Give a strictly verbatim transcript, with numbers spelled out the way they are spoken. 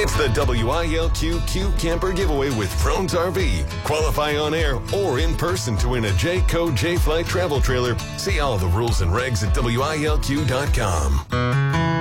It's the W I L Q Q Camper Giveaway with Frone's R V. Qualify on air or in person to win a Jayco J-Flight travel trailer. See all the rules and regs at W I L Q dot com.